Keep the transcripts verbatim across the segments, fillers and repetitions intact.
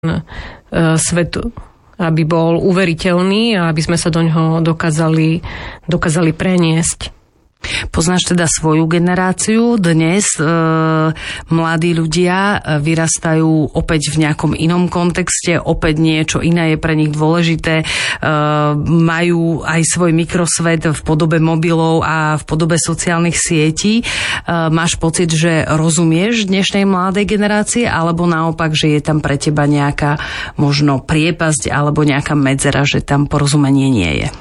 svet, aby bol uveriteľný a aby sme sa do ňoho dokázali, dokázali preniesť. Poznáš teda svoju generáciu. Dnes e, mladí ľudia vyrastajú opäť v nejakom inom kontexte, opäť niečo iné je pre nich dôležité. E, majú aj svoj mikrosvet v podobe mobilov a v podobe sociálnych sietí. E, máš pocit, že rozumieš dnešnej mladej generácie, alebo naopak, že je tam pre teba nejaká možno priepasť alebo nejaká medzera, že tam porozumenie nie je?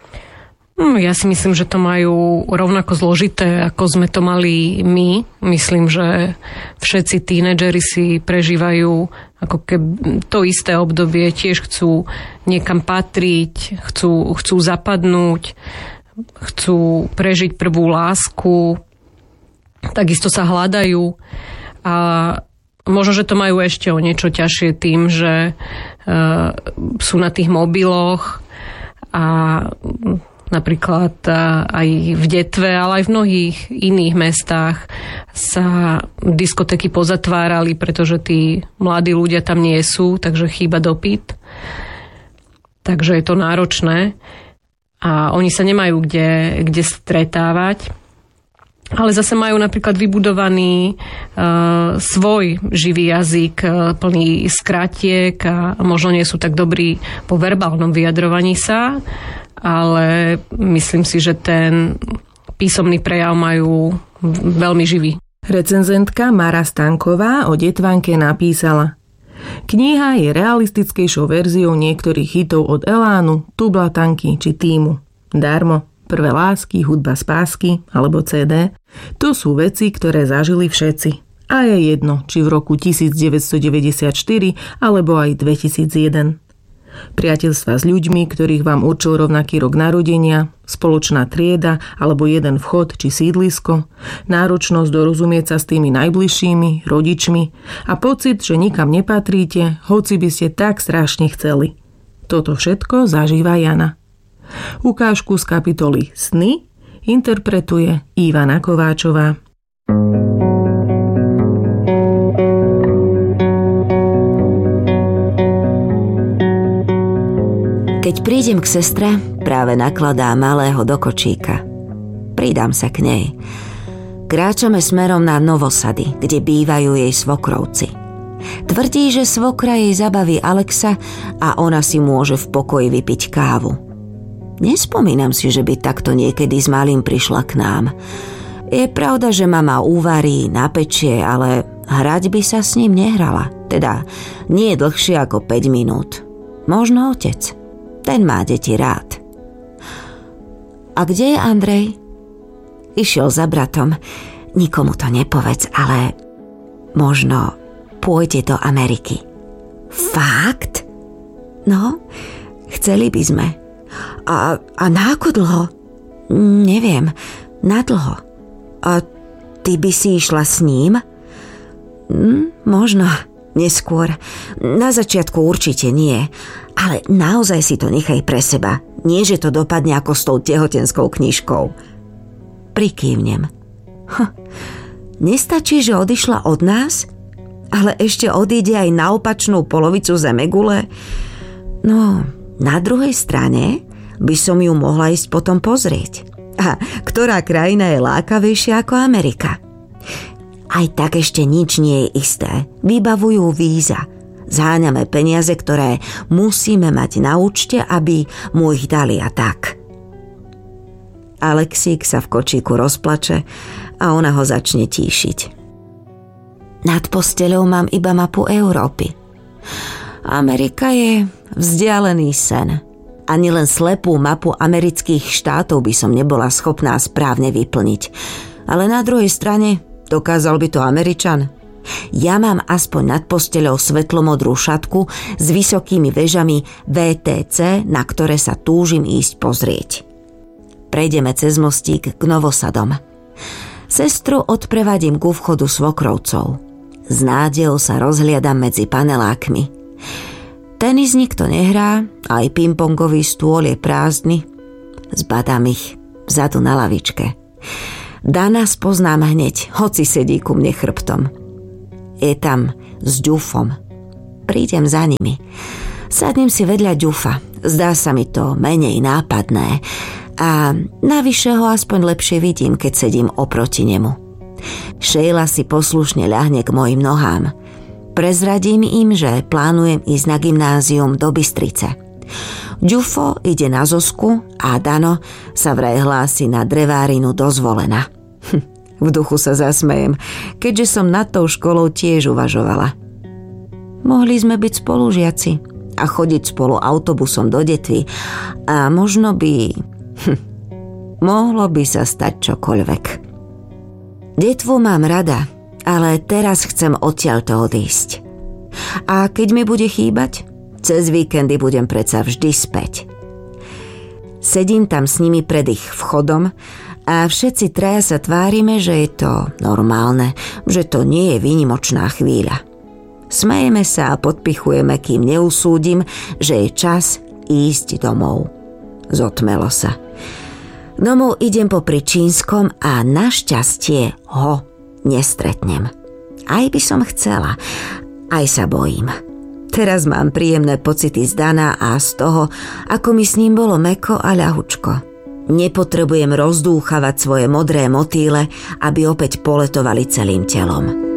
Ja si myslím, že to majú rovnako zložité, ako sme to mali my. Myslím, že všetci tínedžeri si prežívajú ako keby to isté obdobie, tiež chcú niekam patriť, chcú, chcú zapadnúť, chcú prežiť prvú lásku, takisto sa hľadajú a možno, že to majú ešte o niečo ťažšie tým, že uh, sú na tých mobiloch a napríklad aj v Detve, ale aj v mnohých iných mestách sa diskotéky pozatvárali, pretože tí mladí ľudia tam nie sú, takže chýba dopyt. Takže je to náročné a oni sa nemajú kde, kde stretávať. Ale zase majú napríklad vybudovaný uh, svoj živý jazyk, uh, plný skratiek a možno nie sú tak dobrí po verbálnom vyjadrovaní sa, ale myslím si, že ten písomný prejav majú veľmi živý. Recenzentka Mara Stanková o Detvanke napísala: Kniha je realistickejšou verziou niektorých hitov od Elánu, Tublatanky či Týmu. Darmo, Prvé lásky, Hudba z pásky alebo cé dé. To sú veci, ktoré zažili všetci. A je jedno, či v roku devätnásťstodeväťdesiatštyri alebo aj dvetisícjeden. Priateľstva s ľuďmi, ktorých vám určil rovnaký rok narodenia, spoločná trieda alebo jeden vchod či sídlisko, náročnosť dorozumieť sa s tými najbližšími, rodičmi a pocit, že nikam nepatríte, hoci by ste tak strašne chceli. Toto všetko zažíva Jana. Ukážku z kapitoly Sny interpretuje Ivana Kováčová. Keď prídem k sestre, práve nakladá malého do kočíka. Pridám sa k nej. Kráčame smerom na Novosady, kde bývajú jej svokrovci. Tvrdí, že svokra jej zabaví Alexa a ona si môže v pokoji vypiť kávu. Nespomínam si, že by takto niekedy s malým prišla k nám. Je pravda, že mama uvarí, napečie, ale hrať by sa s ním nehrala. Teda nie dlhšie ako päť minút. Možno otec. Ten má deti rád. A kde je Andrej? Išiel za bratom. Nikomu to nepovedz, ale možno pôjde do Ameriky. Fakt? No, chceli by sme. A, a na ako dlho? Neviem, na dlho. A ty by si išla s ním? Hm, možno, neskôr. Na začiatku určite nie. Ale naozaj si to nechaj pre seba. Nie, že to dopadne ako s tou tehotenskou knižkou. Prikývnem. Hm. Nestačí, že odišla od nás? Ale ešte odíde aj na opačnú polovicu zemegule? No, na druhej strane by som ju mohla ísť potom pozrieť. A ktorá krajina je lákavejšia ako Amerika? Aj tak ešte nič nie je isté. Vybavujú víza. Zháňame peniaze, ktoré musíme mať na účte, aby mu ich dali a tak. Alexík sa v kočíku rozplače a ona ho začne tíšiť. Nad posteľou mám iba mapu Európy. Amerika je vzdialený sen. Ani len slepú mapu amerických štátov by som nebola schopná správne vyplniť. Ale na druhej strane dokázal by to Američan. Ja mám aspoň nad posteľou svetlomodrú šatku s vysokými vežami vé té cé, na ktoré sa túžim ísť pozrieť. Prejdeme cez mostík k Novosadom. Sestru odprevadím ku vchodu svokrovcov. S nádejou sa rozhliadam medzi panelákmi. Tenis nikto nehrá, aj pingpongový stôl je prázdny. Zbadám ich vzadu na lavičke. Dana spoznám hneď, hoci sedí ku mne chrbtom. Je tam s ďufom. prídem za nimi. Sadnem si vedľa Ďufa. Zdá sa mi to menej nápadné. A navyše ho aspoň lepšie vidím, keď sedím oproti nemu. Šejla si poslušne ľahne k mojim nohám. Prezradím im, že plánujem ísť na gymnázium do Bystrice. Ďufo ide na Zosku a Dano sa vraj hlási na drevárinu do Zvolena. V duchu sa zasmejem, keďže som nad tou školou tiež uvažovala. Mohli sme byť spolužiaci a chodiť spolu autobusom do Detvy a možno by... Hm, mohlo by sa stať čokoľvek. Detvu mám rada, ale teraz chcem odtiaľto odísť. A keď mi bude chýbať, cez víkendy budem predsa vždy späť. Sedím tam s nimi pred ich vchodom a všetci traja sa tvárime, že je to normálne, že to nie je výnimočná chvíľa. Smejeme sa a podpichujeme, kým neusúdim, že je čas ísť domov. Zotmelo sa. Domov idem popri Čínskom a našťastie ho nestretnem. Aj by som chcela, aj sa bojím. Teraz mám príjemné pocity z Dana a z toho, ako mi s ním bolo mäkko a ľahučko. Nepotrebujem rozdúchavať svoje modré motýle, aby opäť poletovali celým telom.